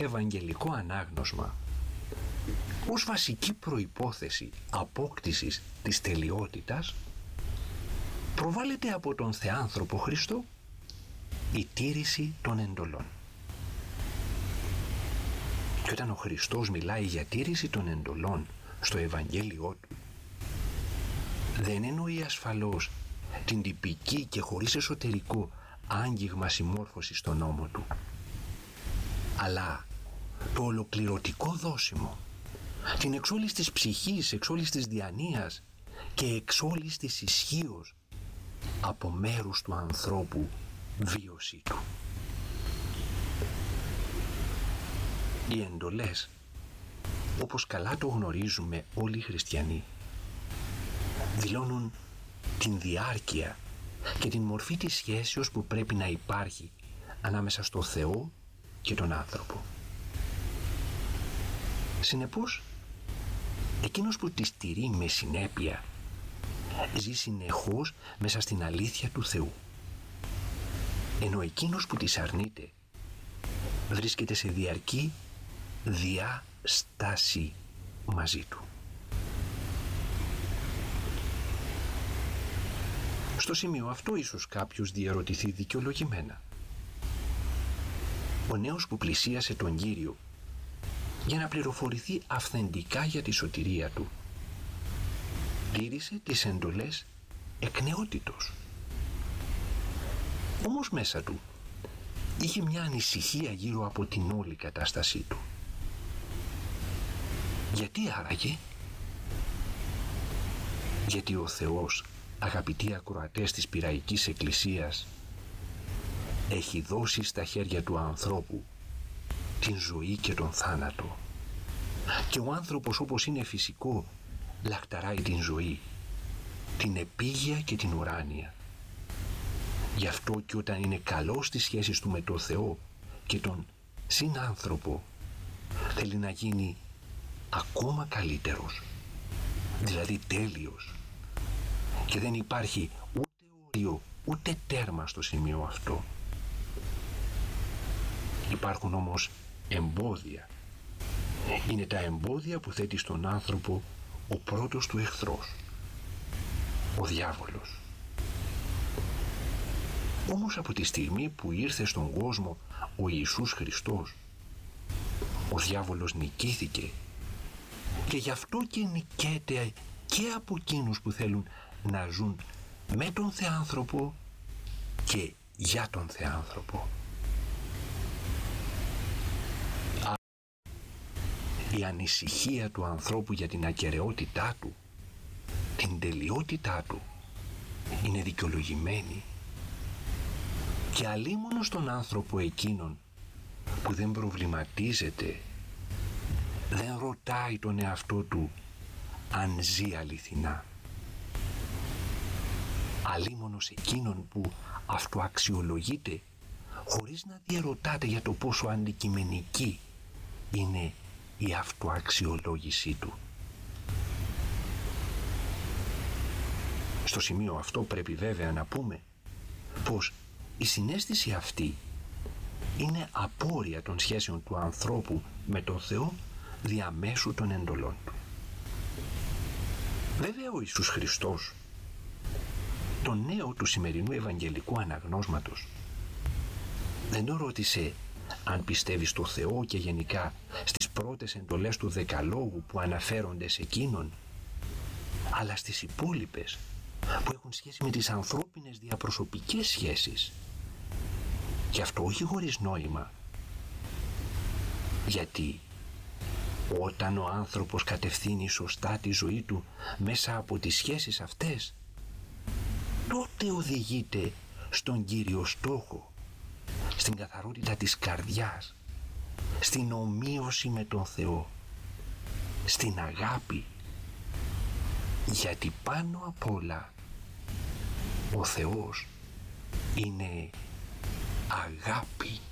ευαγγελικό ανάγνωσμα ως βασική προϋπόθεση απόκτησης της τελειότητας προβάλλεται από τον Θεάνθρωπο Χριστό η τήρηση των εντολών. Και όταν ο Χριστός μιλάει για τήρηση των εντολών στο Ευαγγέλιό του, δεν εννοεί ασφαλώς την τυπική και χωρίς εσωτερικό άγγιγμα συμμόρφωση στον νόμο του, αλλά το ολοκληρωτικό δόσιμο, την εξ όλης της ψυχής, εξ όλης της διανοίας και εξ όλης της ισχύως από μέρους του ανθρώπου βίωσή του. Οι εντολές, όπως καλά το γνωρίζουμε όλοι οι χριστιανοί, δηλώνουν την διάρκεια και την μορφή της σχέσεως που πρέπει να υπάρχει ανάμεσα στο Θεό και τον άνθρωπο. Συνεπώς, εκείνος που τις τηρεί με συνέπεια ζει συνεχώς μέσα στην αλήθεια του Θεού, ενώ εκείνος που τις αρνείται βρίσκεται σε διαρκή διάσταση μαζί του. Στο σημείο αυτό ίσως κάποιος διερωτηθεί δικαιολογημένα. Ο νέος που πλησίασε τον Κύριο για να πληροφορηθεί αυθεντικά για τη σωτηρία του, τήρησε τις εντολές εκ νεότητος. Όμως μέσα του είχε μια ανησυχία γύρω από την όλη κατάστασή του. Γιατί άραγε? Γιατί ο Θεός, αγαπητοί ακροατές της Πειραϊκής Εκκλησίας, έχει δώσει στα χέρια του ανθρώπου την ζωή και τον θάνατο. Και ο άνθρωπος, όπως είναι φυσικό, λαχταράει την ζωή, την επίγεια και την ουράνια. Γι' αυτό και όταν είναι καλός στις σχέσεις του με τον Θεό και τον συνάνθρωπο, θέλει να γίνει ακόμα καλύτερος, δηλαδή τέλειος. Και δεν υπάρχει ούτε όριο ούτε τέρμα στο σημείο αυτό. Υπάρχουν όμως εμπόδια. Είναι τα εμπόδια που θέτει στον άνθρωπο ο πρώτος του εχθρός, ο διάβολος. Όμως από τη στιγμή που ήρθε στον κόσμο ο Ιησούς Χριστός, ο διάβολος νικήθηκε, και γι' αυτό και νικέται και από εκείνους που θέλουν να ζουν με τον Θεάνθρωπο και για τον Θεάνθρωπο. Η ανησυχία του ανθρώπου για την ακεραιότητά του, την τελειότητά του, είναι δικαιολογημένη. Και αλίμονο στον άνθρωπο εκείνον που δεν προβληματίζεται, δεν ρωτάει τον εαυτό του αν ζει αληθινά. Αλίμονος εκείνον που αυτοαξιολογείται χωρίς να διερωτάται για το πόσο αντικειμενική είναι η αυτοαξιολόγησή του. Στο σημείο αυτό πρέπει βέβαια να πούμε πως η συναίσθηση αυτή είναι απόρρια των σχέσεων του ανθρώπου με τον Θεό διαμέσου των εντολών του. Βέβαια ο Ιησούς Χριστός, το νέο του σημερινού Ευαγγελικού αναγνώσματος, δεν το ρώτησε αν πιστεύει στο Θεό και γενικά στις πρώτες εντολές του Δεκαλόγου που αναφέρονται σε εκείνον, αλλά στις υπόλοιπες που έχουν σχέση με τις ανθρώπινες διαπροσωπικές σχέσεις. Και αυτό όχι χωρίς νόημα. Γιατί όταν ο άνθρωπος κατευθύνει σωστά τη ζωή του μέσα από τις σχέσεις αυτές, τότε οδηγείται στον κύριο στόχο, στην καθαρότητα της καρδιάς, στην ομοίωση με τον Θεό, στην αγάπη. Γιατί πάνω απ' όλα ο Θεός είναι αγάπη.